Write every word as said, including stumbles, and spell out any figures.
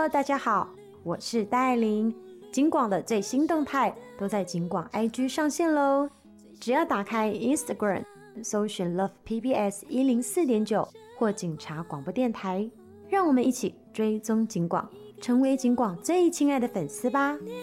大家好，我是戴琳。警广的最新动态都在警广 I G 上线咯，只要打开 Instagram 搜寻 Love P B S 一零四点九 或警察广播电台，让我们一起追踪警广，成为警广最亲爱的粉丝吧。